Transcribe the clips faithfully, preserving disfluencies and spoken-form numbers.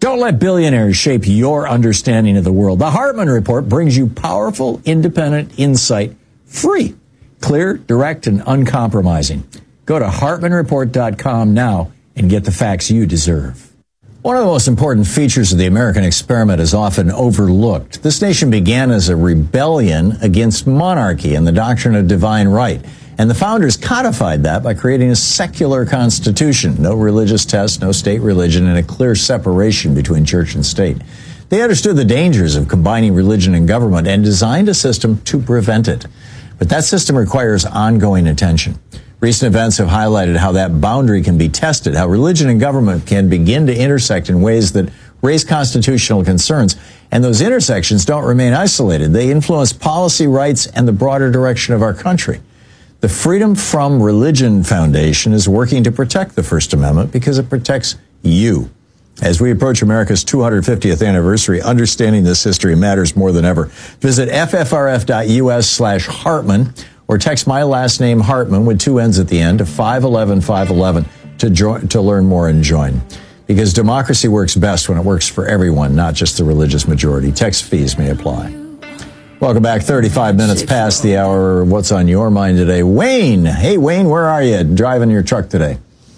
Don't let billionaires shape your understanding of the world. The Hartman Report brings you powerful, independent insight, free, clear, direct, and uncompromising. Go to hartman report dot com now and get the facts you deserve. One of the most important features of the American experiment is often overlooked. This nation began as a rebellion against monarchy and the doctrine of divine right. And the founders codified that by creating a secular constitution, no religious test, no state religion, and a clear separation between church and state. They understood the dangers of combining religion and government and designed a system to prevent it. But that system requires ongoing attention. Recent events have highlighted how that boundary can be tested, how religion and government can begin to intersect in ways that raise constitutional concerns. And those intersections don't remain isolated. They influence policy, rights, and the broader direction of our country. The Freedom From Religion Foundation is working to protect the First Amendment because it protects you. As we approach America's two hundred fiftieth anniversary, understanding this history matters more than ever. Visit f f r f dot u s slash Hartman or text my last name Hartman with two N's at the end to five one one five one one to join, to learn more and join. Because democracy works best when it works for everyone, not just the religious majority. Text fees may apply. Welcome back. thirty-five minutes past the hour. What's on your mind today? Wayne. Hey, Wayne, where are you? Driving your truck today?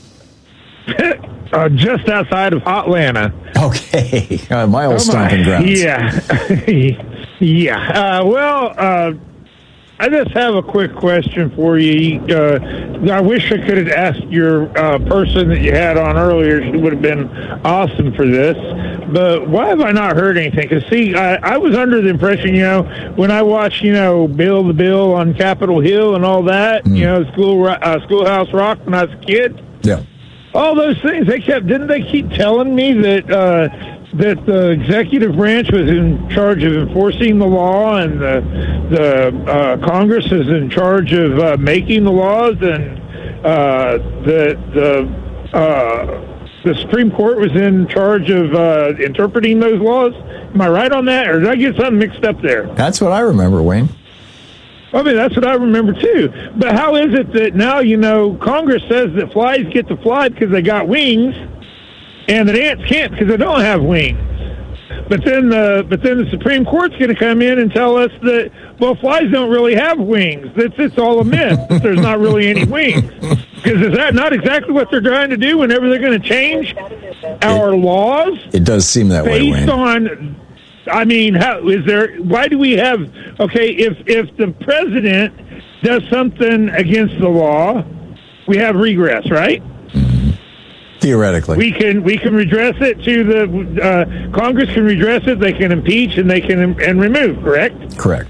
Uh, just outside of Hotlanta. Okay. Uh, my old oh stomping my. grounds. Yeah. yeah. Uh, well, uh, I just have a quick question for you. Uh, I wish I could have asked your uh, person that you had on earlier. She would have been awesome for this. But why have I not heard anything? Because, see, I, I was under the impression, you know, when I watched, you know, Bill the Bill on Capitol Hill and all that, mm. you know, school uh, Schoolhouse Rock when I was a kid. Yeah. All those things, they kept, didn't they keep telling me that uh, that the executive branch was in charge of enforcing the law and the, the uh, Congress is in charge of uh, making the laws and uh, that the, uh, the Supreme Court was in charge of uh, interpreting those laws? Am I right on that, or did I get something mixed up there? That's what I remember, Wayne. I mean, that's what I remember, too. But how is it that now, you know, Congress says that flies get to fly because they got wings, and that ants can't because they don't have wings? But then the but then the Supreme Court's going to come in and tell us that, well, flies don't really have wings. That's it's all a myth. There's not really any wings. Because is that not exactly what they're trying to do whenever they're going to change our it, laws? It does seem that way, Wayne. Based on... I mean, how is there? Why do we have? Okay, if if the president does something against the law, we have regress, right? Mm-hmm. Theoretically, we can we can redress it to the uh, Congress can redress it. They can impeach and they can and remove. Correct. Correct.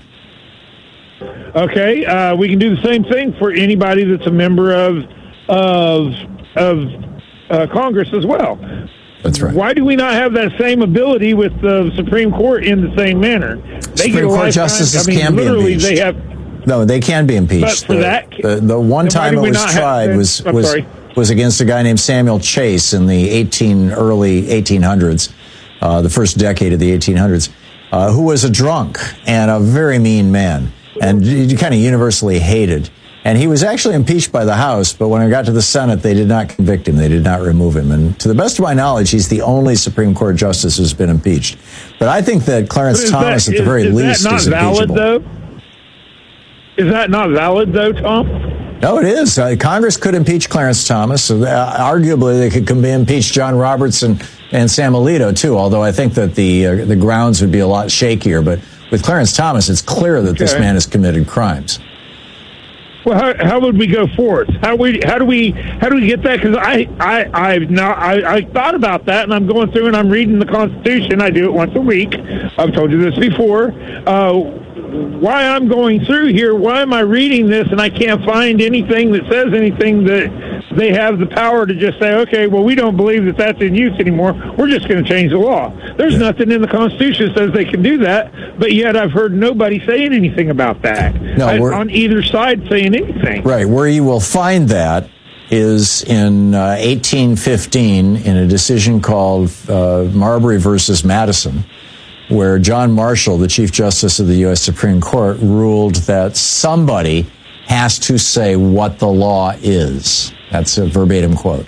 Okay, uh, we can do the same thing for anybody that's a member of of of uh, Congress as well. That's right. Why do we not have that same ability with the Supreme Court in the same manner? They Supreme Court justices I mean, can be impeached. They have, no, they can be impeached. But for the, that, the, the one time it was tried have, was was, sorry. was against a guy named Samuel Chase in the eighteen early eighteen hundreds, uh, the first decade of the eighteen hundreds, uh, who was a drunk and a very mean man, and kind of universally hated. And he was actually impeached by the House, but when it got to the Senate, they did not convict him. They did not remove him. And to the best of my knowledge, he's the only Supreme Court justice who's been impeached. But I think that Clarence Thomas, that, at the very is, least, is impeachable. Is that not valid, though? Is that not valid, though, Tom? No, it is. Uh, Congress could impeach Clarence Thomas. Uh, arguably, they could impeach John Roberts and, and Sam Alito, too, although I think that the uh, the grounds would be a lot shakier. But with Clarence Thomas, it's clear that okay. this man has committed crimes. Well, how, how would we go forth? How we how do we how do we get that? Because I I I've not I, I thought about that, and I'm going through and I'm reading the Constitution. I do it once a week. I've told you this before. Uh, why I'm going through here? Why am I reading this and I can't find anything that says anything that they have the power to just say, okay, well, we don't believe that that's in use anymore. We're just going to change the law. There's yeah. nothing in the Constitution that says they can do that, but yet I've heard nobody saying anything about that. No, I, on either side saying anything. Right. Where you will find that is in uh, eighteen fifteen in a decision called uh, Marbury versus Madison, where John Marshall, the Chief Justice of the U S Supreme Court, ruled that somebody has to say what the law is. That's a verbatim quote.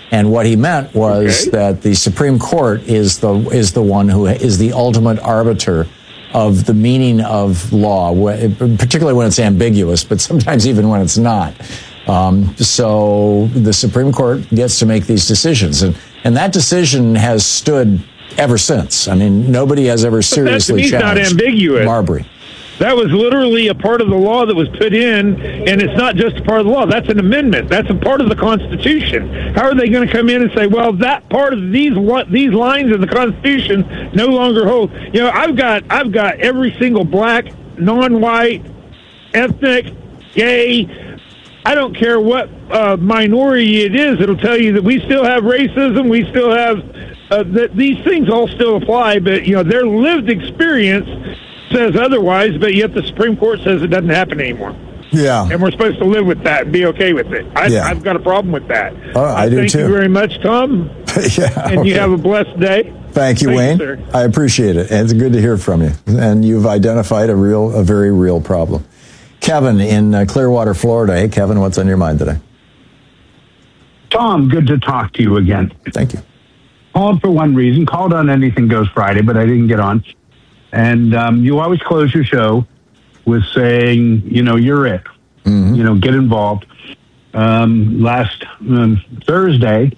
And what he meant was okay. that the Supreme Court is the is the one who is the ultimate arbiter of the meaning of law, particularly when it's ambiguous, but sometimes even when it's not. Um, so the Supreme Court gets to make these decisions, and and that decision has stood ever since. I mean, nobody has ever seriously but that, to me, challenged not ambiguous. Marbury. That was literally a part of the law that was put in, and it's not just a part of the law. That's an amendment. That's a part of the Constitution. How are they going to come in and say, well, that part of these these lines in the Constitution no longer hold? You know, I've got I've got every single black, non-white, ethnic, gay, I don't care what uh, minority it is, it'll tell you that we still have racism, we still have, uh, that these things all still apply, but, you know, their lived experience says otherwise, but yet the Supreme Court says it doesn't happen anymore. Yeah. And we're supposed to live with that and be okay with it. I, yeah. I've got a problem with that. Oh, I uh, do thank too. Thank you very much, Tom. yeah. And okay. you have a blessed day. Thank you, Thank Wayne. you, sir. I appreciate it. And it's good to hear from you. And you've identified a real, a very real problem. Kevin in uh, Clearwater, Florida. Hey, Kevin, what's on your mind today? Tom, good to talk to you again. Thank you. Called for one reason. Called on Anything Goes Friday, but I didn't get on. And um, you always close your show with saying, you know, you're it. Mm-hmm. You know, get involved. Um, last um, Thursday,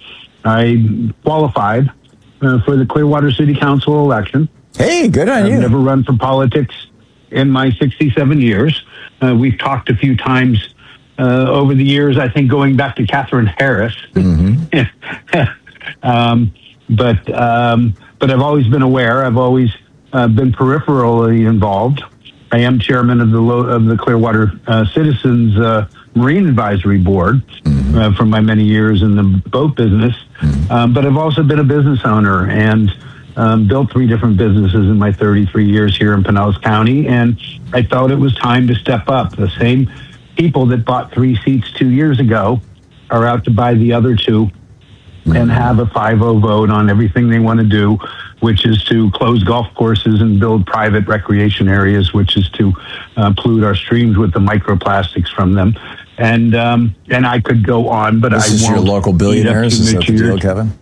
I qualified uh, for the Clearwater City Council election. Hey, good on I've you. I've never run for politics in my sixty-seven years. Uh, we've talked a few times uh, over the years, I think going back to Catherine Harris. Mm-hmm. um, but um, but I've always been aware. I've always uh, been peripherally involved. I am chairman of the of the Clearwater uh, Citizens uh, Marine Advisory Board mm-hmm. uh, for my many years in the boat business. Mm-hmm. Um, but I've also been a business owner and um, built three different businesses in my thirty-three years here in Pinellas County. And I felt it was time to step up. The same people that bought three seats two years ago are out to buy the other two mm-hmm. and have a five oh vote on everything they want to do, which is to close golf courses and build private recreation areas, which is to uh, pollute our streams with the microplastics from them. And um, and I could go on, but this I is won't. Your local billionaires? Is that the deal, Kevin?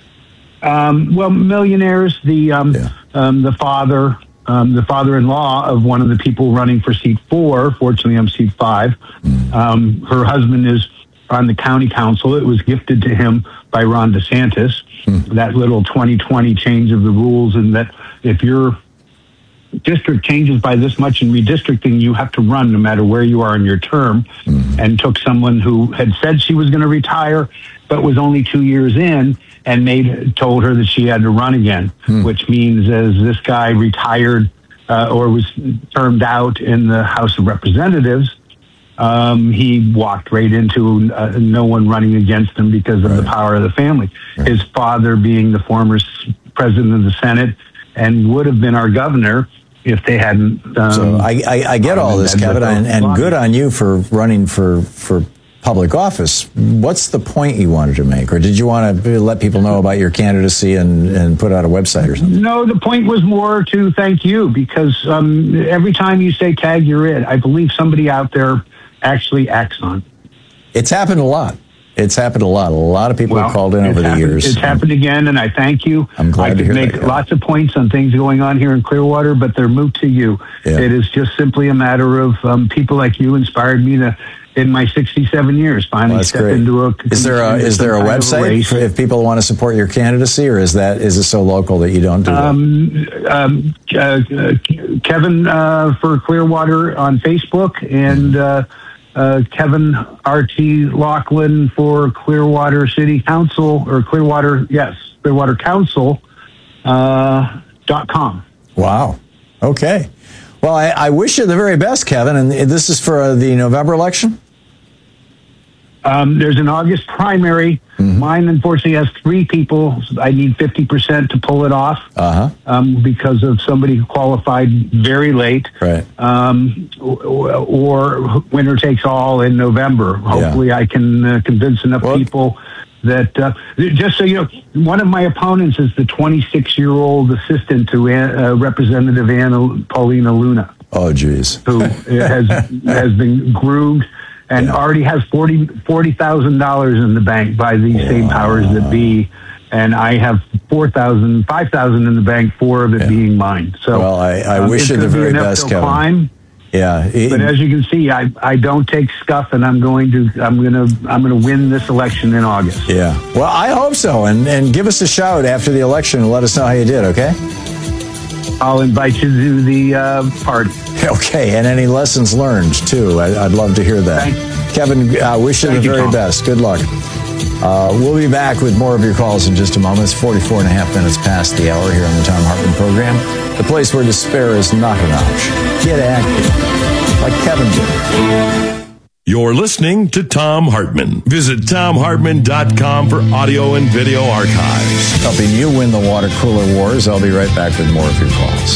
Um, well, millionaires, the um, yeah. um, the father, um, the father-in-law of one of the people running for seat four. Fortunately, I'm seat five. Mm. Um, her husband is on the county council. It was gifted to him by Ron DeSantis. Mm. That little twenty twenty change of the rules, and that if your district changes by this much in redistricting, you have to run no matter where you are in your term. Mm. And took someone who had said she was going to retire, but was only two years in, and made told her that she had to run again, mm. which means as this guy retired uh, or was termed out in the House of Representatives, um, he walked right into uh, no one running against him because of right. the power of the family. Right. His father being the former president of the Senate and would have been our governor if they hadn't. Um, so I, I, I get all this, Kevin, and, and good on you for running for, for public office. What's the point you wanted to make? Or did you want to let people know about your candidacy and, and put out a website or something? No, the point was more to thank you, because um, every time you say tag, you're it, I believe somebody out there actually acts on. It's happened a lot. It's happened a lot. A lot of people well, have called in over happened, the years. It's happened again, and I thank you. I'm glad I to could hear make that, lots of points on things going on here in Clearwater, but they're moot to you. Yeah. It is just simply a matter of um, people like you inspired me to, in my sixty-seven years, finally well, step great. into a. Is there a is there a website a if people want to support your candidacy, or is that is it so local that you don't do um, that? Um, uh, Kevin uh, for Clearwater on Facebook, and. Uh, Uh, Kevin R T Laughlin for Clearwater City Council, or Clearwater, yes, Clearwater Council uh, dot com. Wow. Okay. Well, I, I wish you the very best, Kevin. And this is for uh, the November election? Um, there's an August primary. Mm-hmm. Mine, unfortunately, has three people. I need fifty percent to pull it off uh-huh. um, because of somebody who qualified very late. Right. Um, or, or winner takes all in November. Hopefully yeah. I can uh, convince enough well, people that, uh, just so you know, one of my opponents is the twenty-six-year-old assistant to uh, Representative Anna Paulina Luna. Oh, geez. Who has has been groomed and Yeah. already has forty forty thousand dollars in the bank by these same powers that be. And I have four thousand, five thousand in the bank, four of it Yeah. being mine. So, Well, I- I um, wish it's you the gonna be very an best, uphill Kevin. climb. Yeah. It- But as you can see, I, I don't take scuff, and I'm going to I'm going to I'm going to win this election in August. yeah. Well, I hope so. And and give us a shout after the election and let us know how you did, okay? I'll invite you to the uh, party. Okay. And any lessons learned, too. I, I'd love to hear that. Thank- Kevin, uh, wish you the Thank you, very Tom. best. Good luck. Uh, we'll be back with more of your calls in just a moment. It's forty-four and a half minutes past the hour here on the Tom Hartman program, the place where despair is not an option. Get active, like Kevin did. You're listening to Tom Hartman. Visit tom hartman dot com for audio and video archives. Helping you win the water cooler wars. I'll be right back with more of your calls.